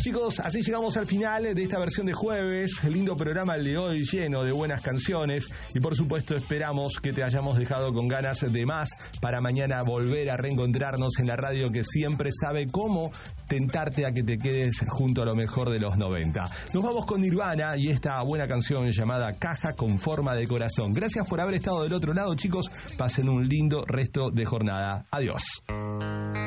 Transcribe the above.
chicos, así llegamos al final de esta versión de jueves. Lindo programa el de hoy, lleno de buenas canciones. Y por supuesto esperamos que te hayamos dejado con ganas de más para mañana volver a reencontrarnos en la radio que siempre sabe cómo tentarte a que te quedes junto a lo mejor de los 90. Nos vamos con Nirvana y esta buena canción llamada Caja con forma de corazón. Gracias por haber estado del otro lado, chicos. Pasen un lindo resto de jornada. Adiós.